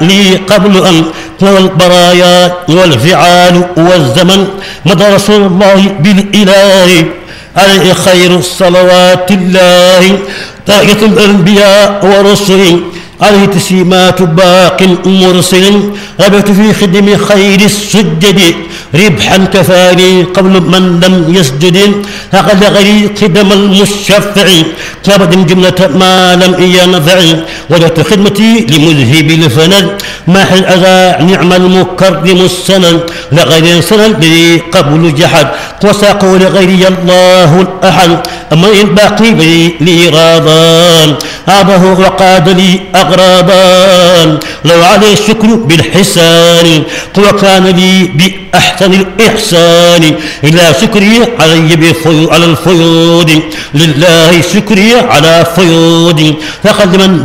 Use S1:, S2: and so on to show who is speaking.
S1: لي قبل أن ترى البرايا والفعال والزمن مضى رسول الله بالإله عليه خير الصلوات الله تحية الأنبياء ورسل عليه تسليمات باق مرسل ربحت في خدم خير السجد ربحا كفاني قبل من لم يسجد أقل غيري خدم المشفع كابد جملة ما لم ينفع وجدت خدمتي لمذهب الفند ماح الأذى نعم المكرم السند لغير سند بي قبل جحد وساقوا لغيري الله الأحد أما الباقي بي لي راضان أبه وقاد لي أغراضان لو عليه الشكر بالحسان وكان لي بأحسن الإحسان إلى شكري علي على الفيوض لله شكري على فيوض فقد من